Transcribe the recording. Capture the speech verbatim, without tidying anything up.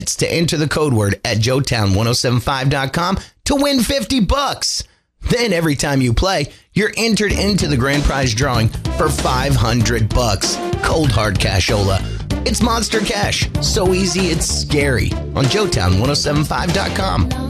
It's to enter the code word at joetown ten seventy-five dot com to win fifty bucks. Then every time you play, you're entered into the grand prize drawing for five hundred bucks. Cold hard cashola. It's Monster Cash. So easy, it's scary. On joetown ten seventy-five dot com.